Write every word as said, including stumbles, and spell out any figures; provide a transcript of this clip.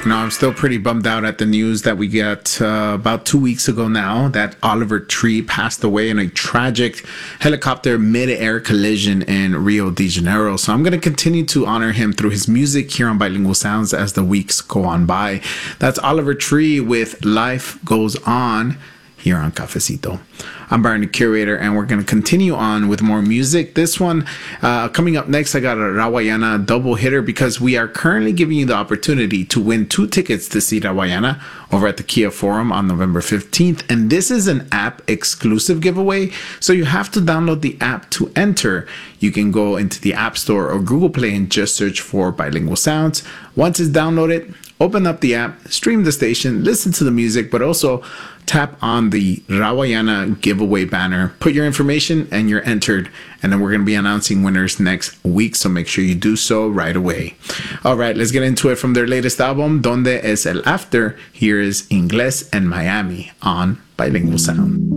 No, I'm still pretty bummed out at the news that we got uh, about two weeks ago now that Oliver Tree passed away in a tragic helicopter mid-air collision in Rio de Janeiro. So I'm going to continue to honor him through his music here on Bilingual Sounds as the weeks go on by. That's Oliver Tree with Life Goes On here on Cafecito. I'm Byron, the curator, and we're going to continue on with more music. This one, uh, coming up next, I got a Rawayana double hitter because we are currently giving you the opportunity to win two tickets to see Rawayana over at the Kia Forum on November fifteenth. And this is an app exclusive giveaway, so you have to download the app to enter. You can go into the App Store or Google Play and just search for Bilingual Sounds. Once it's downloaded, open up the app, stream the station, listen to the music, but also tap on the Rawayana giveaway banner, put your information, and you're entered. And then we're going to be announcing winners next week, so make sure you do so right away. All right, let's get into it from their latest album, Donde es el After. Here is Inglés en Miami on Bilingual Sound.